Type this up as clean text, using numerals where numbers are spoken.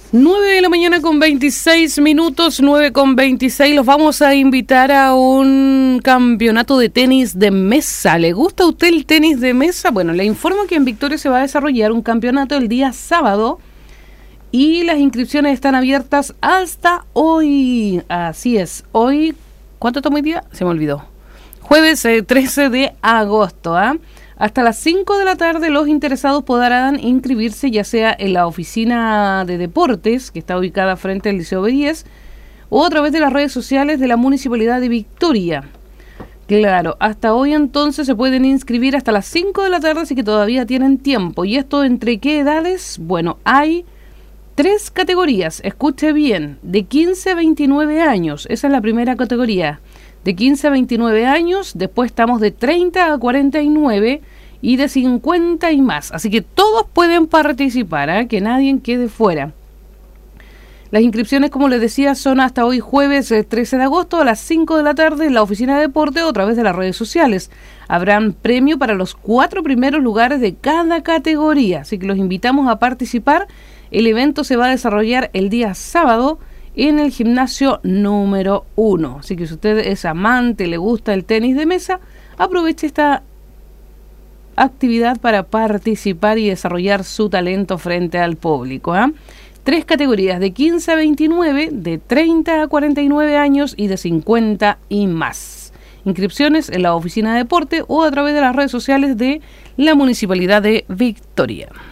9 de la mañana con 26 minutos, 9 con 26. Los vamos a invitar a un campeonato de tenis de mesa. ¿Le gusta a usted el tenis de mesa? Bueno, le informo que en Victoria se va a desarrollar un campeonato el día sábado y las inscripciones están abiertas hasta hoy. Así es, hoy, ¿cuánto estamos hoy día? Se me olvidó. Jueves 13 de agosto, ¿ah? Hasta las 5 de la tarde los interesados podrán inscribirse ya sea en la oficina de deportes, que está ubicada frente al Liceo B10, o a través de las redes sociales de la Municipalidad de Victoria. Claro, hasta hoy entonces se pueden inscribir hasta las 5 de la tarde, así que todavía tienen tiempo. ¿Y esto entre qué edades? Bueno, hay 3 categorías, escuche bien, de 15 a 29 años, esa es la primera categoría. De 15 a 29 años, después estamos de 30 a 49 y de 50 y más. Así que todos pueden participar, ¿eh? Que nadie quede fuera. Las inscripciones, como les decía, son hasta hoy jueves 13 de agosto a las 5 de la tarde en la oficina de deporte o a través de las redes sociales. Habrán premio para los 4 primeros lugares de cada categoría, así que los invitamos a participar. El evento se va a desarrollar el día sábado en el gimnasio número 1. Así que si usted es amante, le gusta el tenis de mesa, aproveche esta actividad para participar y desarrollar su talento frente al público, ¿eh? 3 categorías, de 15 a 29, de 30 a 49 años y de 50 y más. Inscripciones en la oficina de deporte o a través de las redes sociales de la Municipalidad de Victoria.